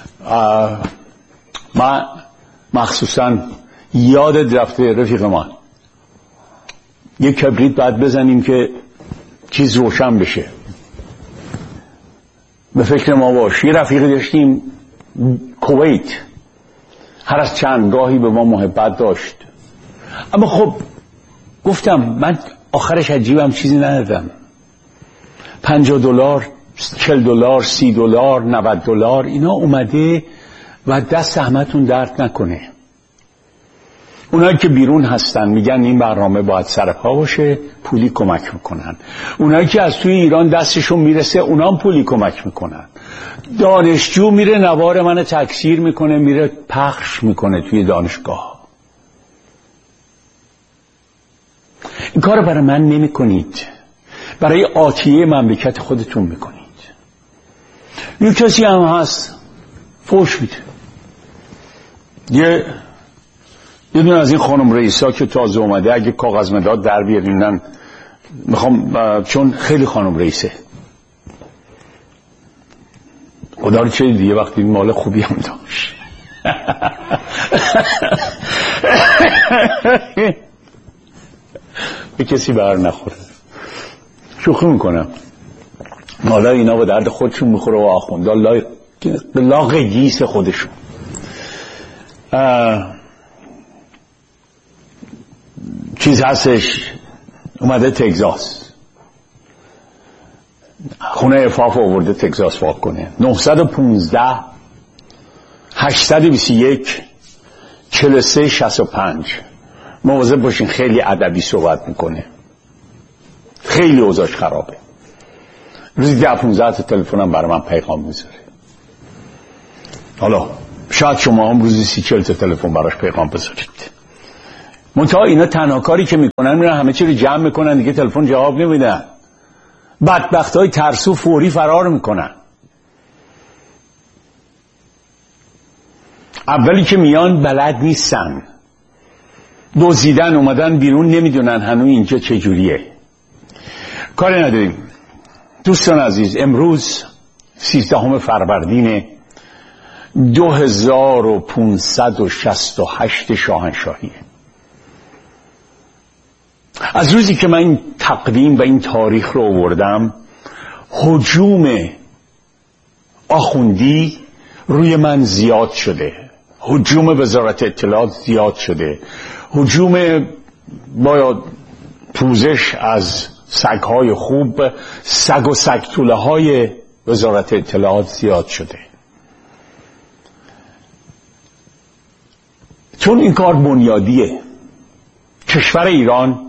من مخصوصا یادت رفته رفیق من، یک کبریت بعد بزنیم که چیز روشن بشه، به فکر ما باش. یه رفیقی داشتیم کویت، هر از چند گاهی به ما محبت داشت، اما خب گفتم من آخرش عجیبم چیزی ندادم. پنجاه دلار، چل دلار، سی دلار، نود دلار، اینا اومده و دست زحمتون درد نکنه. اونایی که بیرون هستن میگن این برنامه باید سرپا باشه، پولی کمک میکنن. اونایی که از توی ایران دستشون میرسه اونام پولی کمک میکنن. دانشجو میره نوار من تکثیر میکنه، میره پخش میکنه توی دانشگاه. این کار برای من نمی کنید، برای آتیه مملکت خودتون میکنید. یه کسی هم هست فوش میده، یه یه دونه از این خانم رئیسا که تازه اومده، اگه کاغذ مداد در بیارینن میخوام، چون خیلی خانم رئیسه، خدا رو چه دیگه وقتی مال خوبی هم داشت. به کسی بر نخوره، شوخی میکنم، حالا اینا با درد خودشون میخوره و آخونده لا... لاغ گیس خودشون. چیز هستش اومده تگزاس، خونه افاف آورده تگزاس واق کنه، نهصد و پونزده هشتصد و بیست و یک چهل و سه شصت و پنج مواظب باشین، خیلی ادبی صحبت میکنه، خیلی اوضاعش خرابه. روزی ده پونزده تا تلفنم برای من پیغام میذاره. حالا شاید شما هم روزی سی چل تا تلفن براش پیغام بذارید. منتها اینا تنها کاری که میکنن میرن همه چی رو جمع میکنن، دیگه تلفن جواب نمیدن. بدبختای ترسو فوری فرار میکنن. اولی که میان بلد نیستن، دزدیدن اومدن بیرون، نمیدونن هنوز اینجا چجوریه. کاری نداریم. دوستان عزیز، امروز سیزدهم فروردین دو هزار و پونصد و شصت و هشت شاهنشاهیه. از روزی که من این تقویم و این تاریخ رو آوردم، هجوم آخوندی روی من زیاد شده، هجوم وزارت اطلاعات زیاد شده، هجوم با پوزش از سگهای خوب، سگ و سگتوله های وزارت اطلاعات زیاد شده. چون این کار بنیادیه. کشور ایران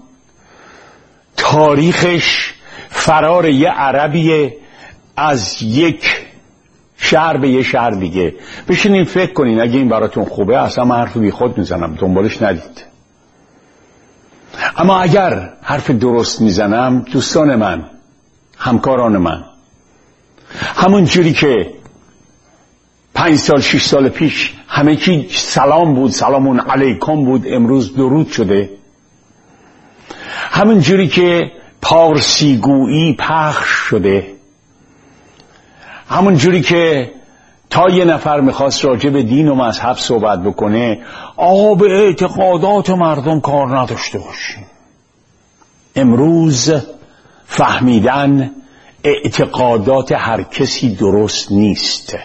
تاریخش فرار یه عربیه از یک شهر به یه شهر دیگه. بشینین فکر کنین، اگه این براتون خوبه اصلا من حرف بی خود میزنم، دنبالش ندید. اما اگر حرف درست میزنم، دوستان من، همکاران من، همون جوری که پنج سال شش سال پیش همه چی سلام بود، سلامون علیکم بود، امروز درود شده. همون جوری که پارسیگویی پخش شده، همون جوری که تا یه نفر میخواست راجع به دین و مذهب صحبت بکنه، آقا به اعتقادات مردم کار نداشته باشیم. امروز فهمیدن اعتقادات هر کسی درست نیست.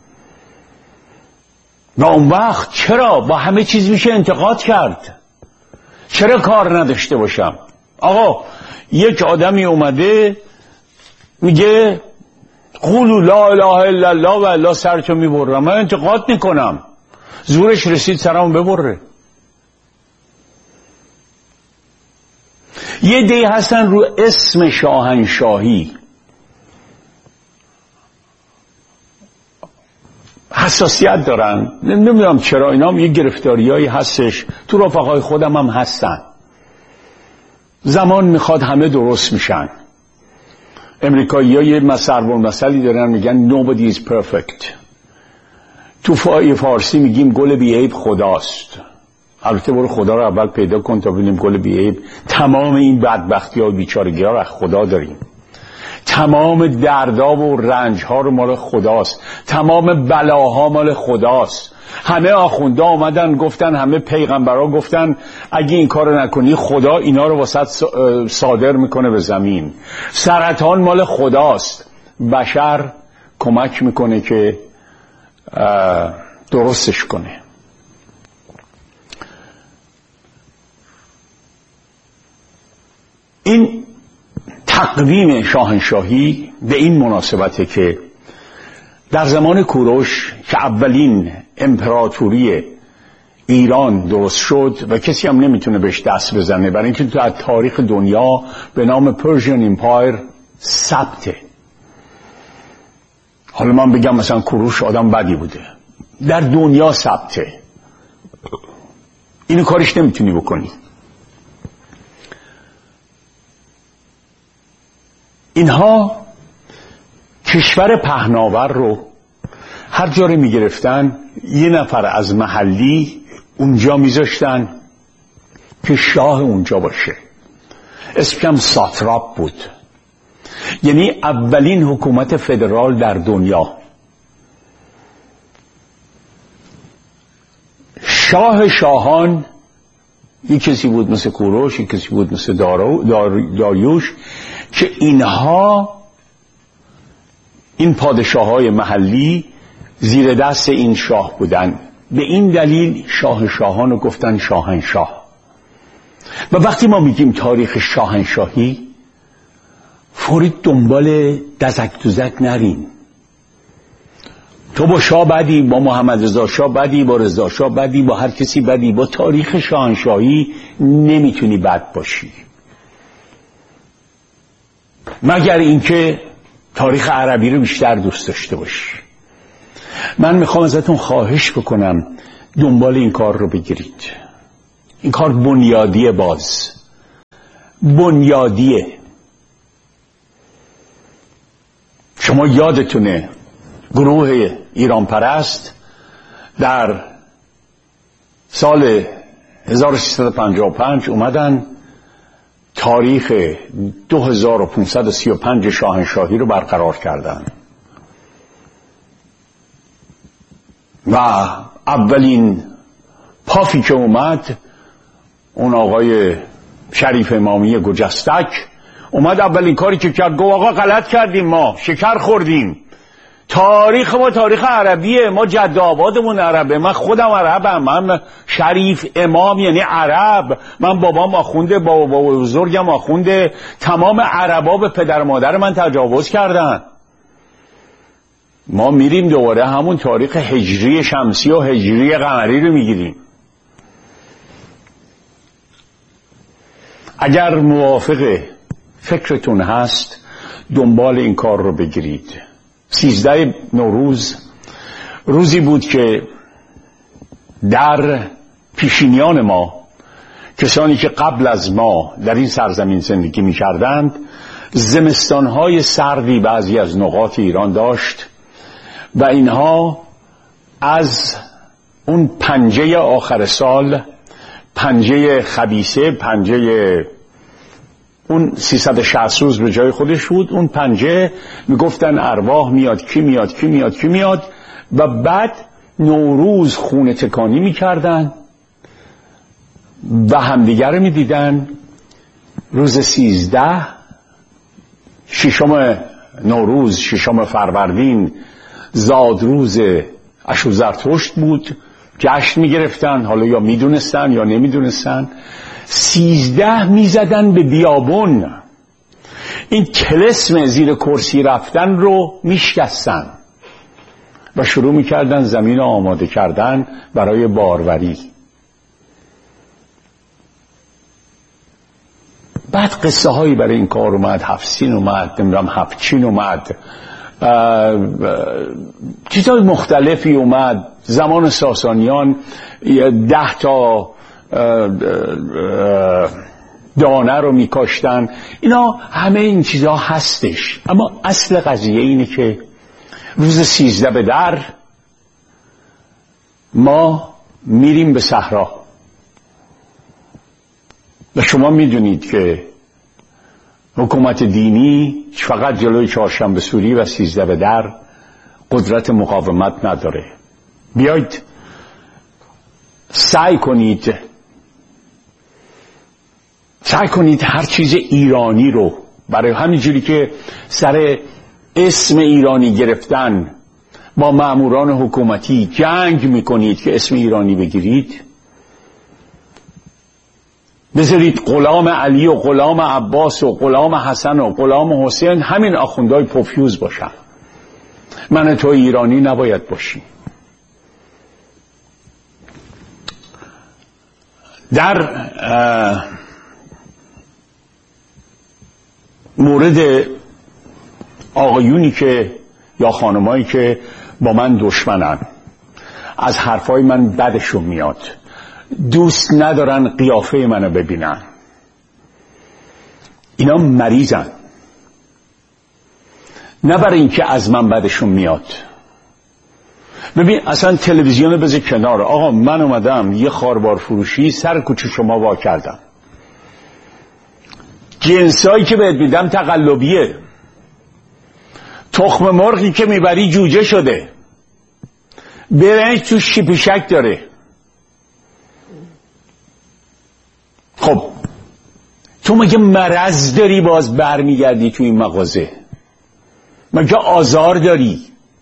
و اون وقت چرا با همه چیز میشه انتقاد کرد؟ چرا کار نداشته باشم؟ آقا یک آدمی اومده میگه قولوا لا اله الا الله و الا سرتو میبرم، من انتقاد میکنم، زورش رسید سرم ببره. یه دی هستن رو اسم شاهنشاهی حساسیت دارن، نمیدونم چرا، اینا هم یه گرفتاریایی هستش، تو رفقای خودم هم هستن. زمان میخواد همه درست میشن. امریکایی ها یه ضرب المثلی دارن، میگن nobody is perfect. تو فارسی میگیم گل بیعیب خداست. البته برو خدا رو اول پیدا کن تا ببینیم گل بیعیب. تمام این بدبختی ها و بیچارگی ها رو خدا داریم، تمام دردها و رنجها رو مال خداست، تمام بلاها مال خداست. همه آخونده آمدن گفتن، همه پیغمبرها گفتن اگه این کارو نکنی خدا اینا رو واسط صادر میکنه به زمین. سرطان مال خداست، بشر کمک میکنه که درستش کنه. این تقویم شاهنشاهی به این مناسبته که در زمان کوروش که اولین امپراتوری ایران درست شد و کسی هم نمیتونه بهش دست بزنه، برای اینکه تو از تاریخ دنیا به نام پرژین امپایر ثبته. حالا من بگم مثلا کوروش آدم بدی بوده، در دنیا ثبته، اینو کارش نمیتونی بکنی. اینها کشور پهناور رو هر جا رو میگرفتن، یه نفر از محلی اونجا میذاشتن که شاه اونجا باشه. اسمش ساتراپ بود، یعنی اولین حکومت فدرال در دنیا. شاه شاهان یک کسی بود مثل کوروش، یک کسی بود مثل دارو دار داریوش، که اینها این پادشاه‌های محلی زیر دست این شاه بودن. به این دلیل شاه شاهان رو گفتن شاهنشاه. و وقتی ما میگیم تاریخ شاهنشاهی، فوری دنبال دزک دوزک نرین. تو با شاه بدی، با محمد رضا شاه بدی، با رضا شاه بدی، با هر کسی بدی، با تاریخ شاهنشاهی نمیتونی بد باشی، مگر اینکه تاریخ عربی رو بیشتر دوست داشته باشی. من میخوام ازتون خواهش بکنم دنبال این کار رو بگیرید. این کار بنیادیه، باز بنیادیه. شما یادتونه گروه ایران پرست در سال هزار و سیصد و پنجاه و پنج اومدن تاریخ دو هزار و پانصد و سی و پنج شاهنشاهی رو برقرار کردن و اولین پافی که اومد اون آقای شریف امامی گجستک اومد، اولین کاری که کرد گفت آقا غلط کردیم، ما شکر خوردیم، تاریخ ما تاریخ عربیه، ما جد آبادمون عربه، من خودم عربم، من شریف امام یعنی عرب، من بابام آخونده، بابا بابا بزرگم آخونده، تمام عربا به پدر مادر من تجاوز کردن. ما میریم دوباره همون تاریخ هجری شمسی و هجری قمری رو میگیریم. اگر موافق فکرتون هست دنبال این کار رو بگیرید. سیزده نوروز روزی بود که در پیشینیان ما، کسانی که قبل از ما در این سرزمین زندگی می کردند، زمستانهای سردی بعضی از نقاط ایران داشت و اینها از اون پنجه آخر سال، پنجه خبیثه، پنجه اون سیصد و شصت روز به جای خودش بود، اون پنجه میگفتن ارواح میاد، کی میاد کی میاد کی میاد و بعد نوروز خونه تکانی میکردن و همدیگر رو میدیدن. روز سیزده ششم نوروز، ششم فروردین، زادروز اشوزرتشت بود، جشن میگرفتن، حالا یا میدونستن یا نمیدونستن. سیزده میزدن به بیابون، این طلسم زیر کرسی رفتن رو میشکستن و شروع میکردن زمین آماده کردن برای باروری. بعد قصه هایی برای این کار اومد، هفسین اومد، نمیدونم هفچین اومد، چیزهای مختلفی اومد. زمان ساسانیان ده تا دانه رو میکاشتن. اینا همه این چیزها هستش، اما اصل قضیه اینه که روز سیزده به در ما میریم به صحرا و شما میدونید که حکومت دینی فقط جلوی چهارشنبه سوری و سیزده به در قدرت مقاومت نداره. بیایید سعی کنید سعی کنید هر چیز ایرانی رو، برای همینجوری که سر اسم ایرانی گرفتن با ماموران حکومتی جنگ میکنید که اسم ایرانی بگیرید، بذارید غلام علی و غلام عباس و غلام حسن و غلام حسین همین آخوندهای پوفیوز باشن. من تو ایرانی نباید باشی. در مورد آقایونی که یا خانمایی که با من دشمنن، از حرفای من بدشون میاد، دوست ندارن قیافه منو ببینن، اینا مریضن. نه برای اینکه از من بدشون میاد. ببین اصلا تلویزیون بذار کنار، آقا من اومدم یه خاربار فروشی سر کوچه شما وا کردم، جنسایی که بهت میدم تقلبیه، تخم مرغی که میبری جوجه شده، برنج تو شیپشک داره. خب تو مگه مرض داری باز برمیگردی تو این مغازه؟ مگه آزار داری؟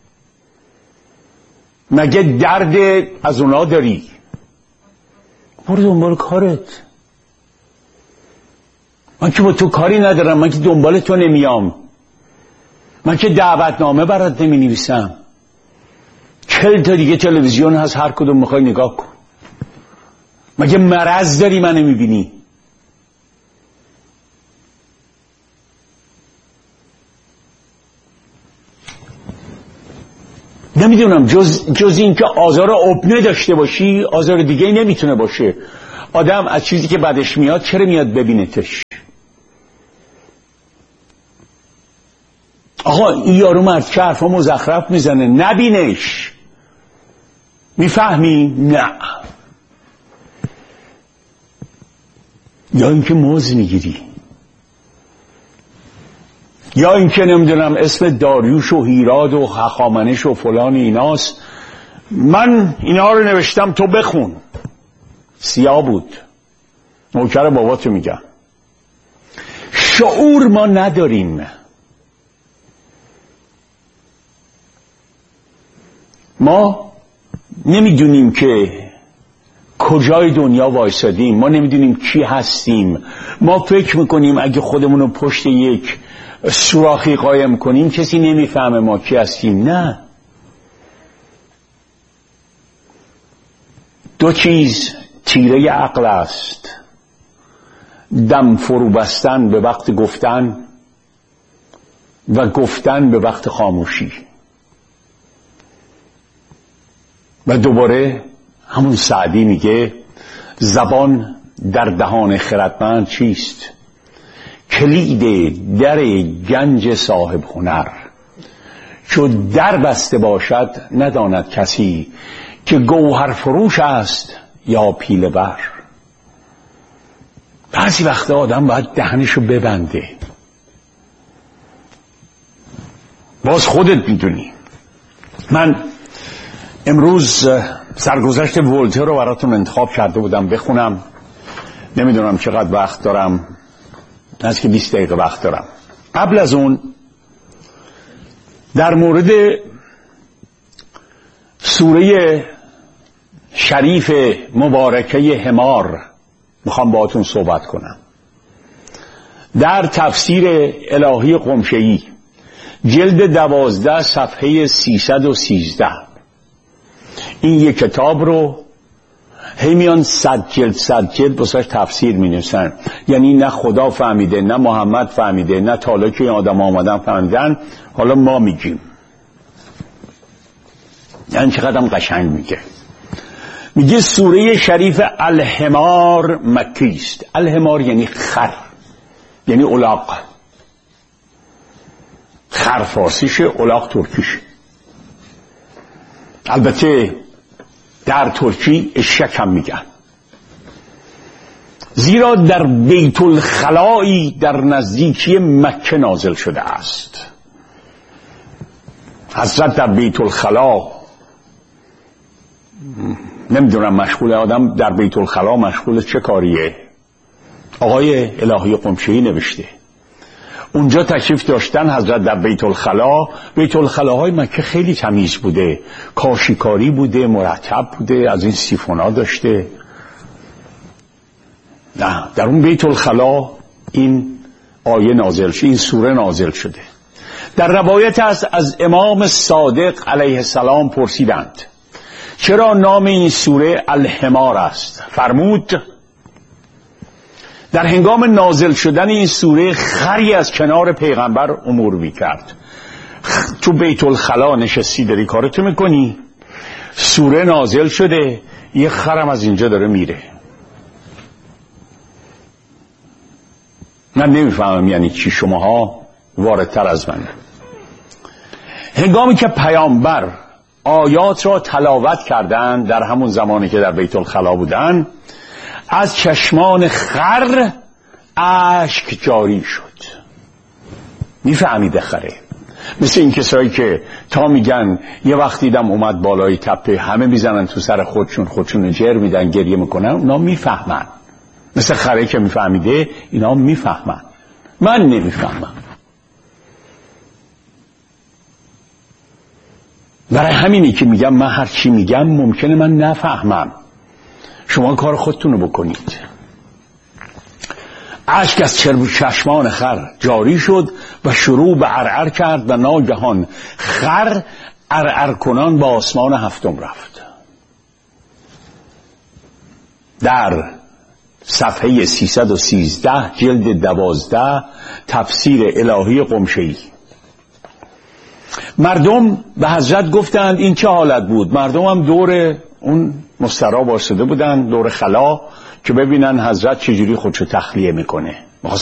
مگه درد از اونا داری؟ برو دنبال کارت. من که با تو کاری ندارم، من که دنبال تو نمیام، من که دعوتنامه برات نمی نویسم. چهل تا دیگه تلویزیون هست، هر کدوم میخوای نگاه کن. مگه مرض داری من نمیبینی؟ نمیدونم جز, جز این که آزار عبنه داشته باشی آزار دیگه نمیتونه باشه. آدم از چیزی که بعدش میاد چرا میاد ببینتش؟ آقا این یارو مرد که حرفا مزخرف میزنه، نبینش. میفهمی؟ نه. یا اینکه موز میگیری، یا اینکه نمیدونم اسم داریوش و هیراد و هخامنش و فلان ایناست، من اینا رو نوشتم تو بخون. سیاه بود، نوکر باباتو میگم. شعور ما نداریم. ما نمیدونیم که کجای دنیا وایسادیم، ما نمیدونیم کی هستیم. ما فکر میکنیم اگه خودمونو پشت یک سوراخی قایم کنیم کسی نمیفهمه ما کی هستیم. نه، دو چیز تیره عقل است: دم فرو بستن به وقت گفتن و گفتن به وقت خاموشی. و دوباره همون سعدی میگه زبان در دهان خردمند چیست؟ کلید در گنج صاحب هنر. چو در بسته باشد نداند کسی که گوهر فروش است یا پیله بر. بعضی وقتا آدم باید دهنشو ببنده. باز خودت میدونی. من امروز سرگذشت ولتر رو براتون انتخاب کرده بودم بخونم. نمیدونم چقدر وقت دارم، از که بیست دقیقه وقت دارم. قبل از اون در مورد سوره شریف مبارکه حمار میخوام باهاتون صحبت کنم. در تفسیر الهی قمشه‌ای جلد دوازده صفحه سیصد و سیزده این یک کتاب رو هی میان صد جلد صد جلد بساش تفسیر می نویسن. یعنی نه خدا فهمیده، نه محمد فهمیده، نه تالا که این آدم آمدن فهمیدن، حالا ما میگیم. یعنی چقدرم قشنگ میگه. میگه سوره شریف الحمار مکی است. الحمار یعنی خر، یعنی الاغ. خر فارسیشه، الاغ ترکیشه. البته در ترکی اشک هم میگن، زیرا در بیت الخلایی در نزدیکی مکه نازل شده است. حضرت در بیت الخلا، نمیدونم مشغول آدم در بیت الخلا مشغول چه کاریه. آقای الهی قمشه‌ای نوشته اونجا تشریف داشتن حضرت در بیت الخلا. بیت الخلاهای مکه خیلی تمیز بوده، کاشیکاری بوده، مرتب بوده، از این سیفونا داشته. نه، در اون بیت الخلا این آیه نازل شده، این سوره نازل شده. در روایت است از امام صادق علیه السلام پرسیدند چرا نام این سوره الحمار است؟ فرمود در هنگام نازل شدن این سوره خری از کنار پیغمبر امور میکرد. تو بیت الخلا نشستی داری کارتو میکنی، سوره نازل شده، یه خرم از اینجا داره میره. من نمیفهمم یعنی چی، شماها واردتر از من. هنگامی که پیامبر آیات را تلاوت کردند در همون زمانی که در بیت الخلا بودن، از چشمان خر اشک جاری شد. میفهمید خره؟ مثل این کسایی که تا میگن یه وقت دیدم اومد بالای تپه، همه میزنن تو سر خودشون، خودشون جر میدن، گریه میکنن. اونا میفهمن، مثل خره که میفهمیده اینا میفهمن. من نمیفهمم. برای همینی که میگم من هر چی میگم ممکنه من نفهمم، شما کار خودتون رو بکنید. اشک از چشمان خر جاری شد و شروع به عرعر کرد و ناگهان خر ارعر کنان با آسمان هفتم رفت. در صفحه سیصد و سیزده جلد دوازده تفسیر الهی قمشه‌ای. مردم به حضرت گفتند این چه حالت بود؟ مردم هم دور اون مسترا واسطه بودن، دور خلا، که ببینن حضرت چجوری خودشو تخلیه میکنه.